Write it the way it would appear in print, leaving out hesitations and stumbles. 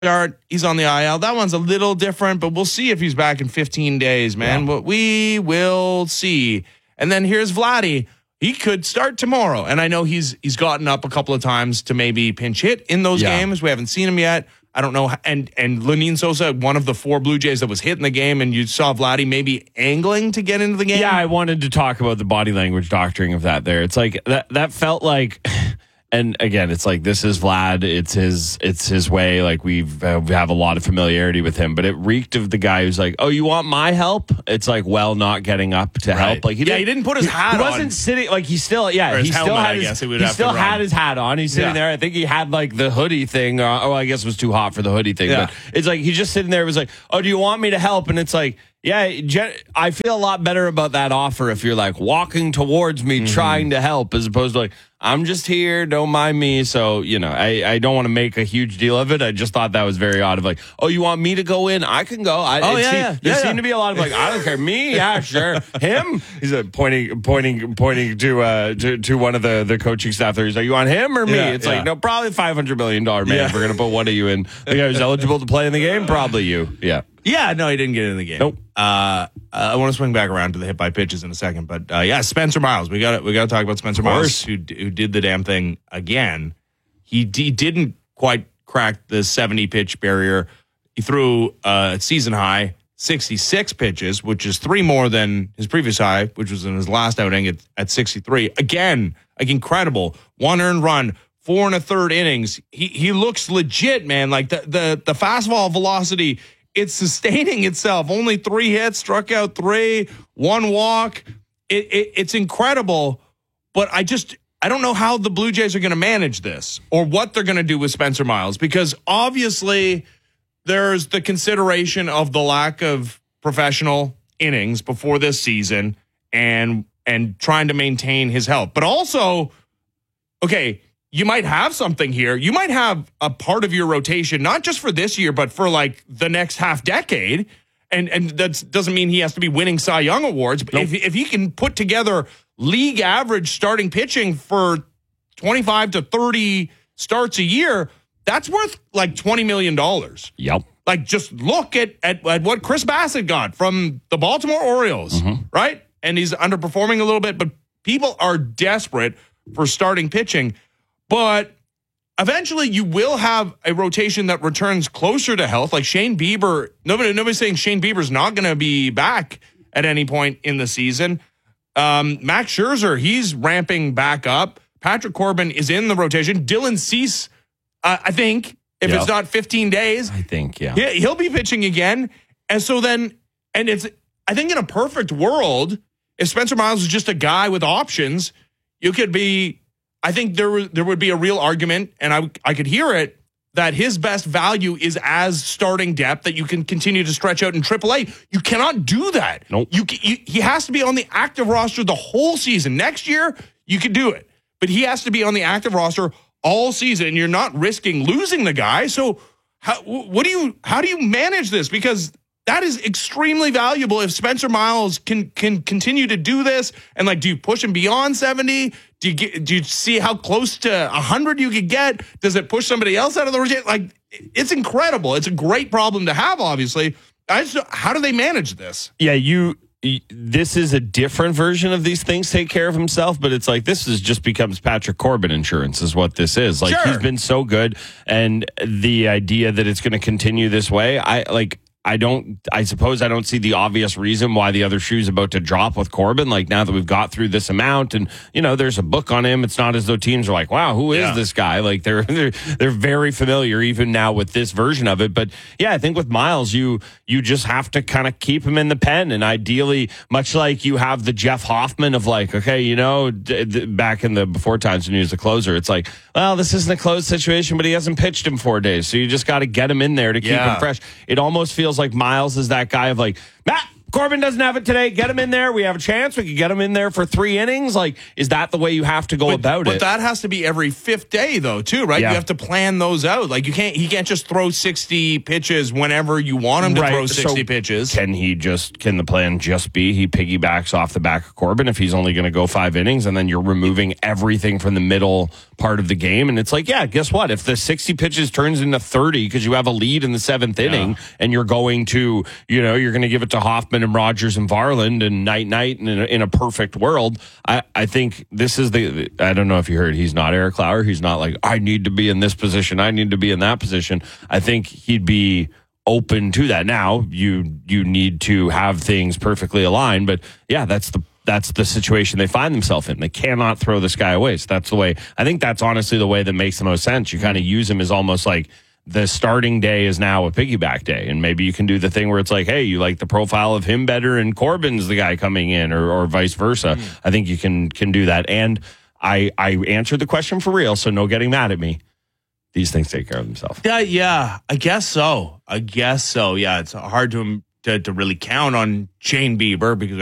He's on the IL. That one's a little different, but we'll see if he's back in 15 days, man. Yeah. We will see. And then here's Vladdy. He could start tomorrow. And I know he's gotten up a couple of times to maybe pinch hit in those games. We haven't seen him yet. I don't know. And Lenyn Sosa, one of the 4 Blue Jays that was hit in the game, and you saw Vladdy maybe angling to get into the game. Yeah, I wanted to talk about the body language doctoring of that there. It's like that felt like... And again, it's like, this is Vlad. It's his way. Like, we have a lot of familiarity with him, but it reeked of the guy who's like, "Oh, you want my help?" It's like, well, not getting up to help. Like, he didn't put his hat on. He wasn't sitting. Like, he still had his hat on. He's sitting there. I think he had like the hoodie thing. I guess it was too hot for the hoodie thing. Yeah. But it's like, he's just sitting there. It was like, "Oh, do you want me to help?" And it's like, yeah, I feel a lot better about that offer if you're like walking towards me trying to help, as opposed to like, I'm just here, don't mind me. So, I don't want to make a huge deal of it. I just thought that was very odd of like, "Oh, you want me to go in? I can go." There seemed to be a lot of like, "I don't care, me, yeah, sure." Him, he's pointing to one of the coaching staff there. He's like, "You want him or me?" It's like, no, probably $500 million man. If we're gonna put one of you in, the guy who's eligible to play in the game, probably you. Yeah. Yeah, no, he didn't get in the game. Nope. I want to swing back around to the hit by pitches in a second, but Spencer Miles. We got to talk about Spencer Miles, who did the damn thing again. He didn't quite crack the 70 pitch barrier. He threw season high 66 pitches, which is 3 more than his previous high, which was in his last outing at 63. Again, like, incredible. 1 earned run. 4 1/3 innings. He looks legit, man. Like the fastball velocity, it's sustaining itself. Only 3 hits, struck out 3, 1 walk. It's incredible, but I don't know how the Blue Jays are going to manage this or what they're going to do with Spencer Miles, because obviously there's the consideration of the lack of professional innings before this season and trying to maintain his health. But also, okay, you might have something here. You might have a part of your rotation, not just for this year, but for like the next half decade. And that doesn't mean he has to be winning Cy Young awards. But if he can put together league average starting pitching for 25 to 30 starts a year, that's worth like $20 million. Yep. Like, just look at what Chris Bassett got from the Baltimore Orioles, right? And he's underperforming a little bit, but people are desperate for starting pitching. But eventually you will have a rotation that returns closer to health. Like Shane Bieber, nobody's saying Shane Bieber's not going to be back at any point in the season. Max Scherzer, he's ramping back up. Patrick Corbin is in the rotation. Dylan Cease, I think, if it's not 15 days. I think, he'll be pitching again. And so then, I think in a perfect world, if Spencer Miles is just a guy with options, you could be... I think there would be a real argument, and I could hear it, that his best value is as starting depth that you can continue to stretch out in AAA. You cannot do that. Nope. He has to be on the active roster the whole season. Next year, you could do it. But he has to be on the active roster all season, and you're not risking losing the guy. So how do you manage this? Because that is extremely valuable if Spencer Miles can continue to do this. And like, do you push him beyond 70? Do you see how close to 100 you could get? Does it push somebody else out of the rotation? Like, it's incredible. It's a great problem to have, obviously. How do they manage this? Yeah, this is a different version of these things take care of himself, but it's like, this just becomes Patrick Corbin insurance is what this is. Like, He's been so good, and the idea that it's going to continue this way, I suppose I don't see the obvious reason why the other shoe's about to drop with Corbin. Like, now that we've got through this amount and, there's a book on him, it's not as though teams are like, wow, who is this guy? Like, they're very familiar even now with this version of it. But yeah, I think with Miles, you just have to kind of keep him in the pen. And ideally, much like you have the Jeff Hoffman of like, okay, back in the before times when he was the closer, it's like, well, this isn't a closed situation, but he hasn't pitched in 4 days. So you just got to get him in there to keep him fresh. It almost feels like Miles is that guy of like, Matt, Corbin doesn't have it today. Get him in there. We have a chance. We could get him in there for 3 innings. Like, is that the way you have to go about it? But that has to be every 5th day, though, too, right? Yeah. You have to plan those out. Like, he can't just throw 60 pitches whenever you want him to throw 60 pitches. Can the plan just be he piggybacks off the back of Corbin if he's only going to go 5 innings, and then you're removing everything from the middle part of the game? And it's like, yeah, guess what? If the 60 pitches turns into 30 because you have a lead in the 7th inning, and you're going to, you're going to give it to Hoffman and Rogers and Varland and night and in a perfect world, I think this is I don't know if you heard, he's not Eric Lauer. He's not like, I need to be in this position, I need to be in that position. I think he'd be open to that. Now you need to have things perfectly aligned, but yeah, that's the situation they find themselves in. They cannot throw this guy away. So that's the way. I think that's honestly the way that makes the most sense. You kind of use him as almost like the starting day is now a piggyback day. And maybe you can do the thing where it's like, hey, you like the profile of him better and Corbin's the guy coming in, or vice versa. I think you can do that. And I answered the question for real, so no getting mad at me. These things take care of themselves. Yeah, I guess so. Yeah, it's hard to really count on Shane Bieber because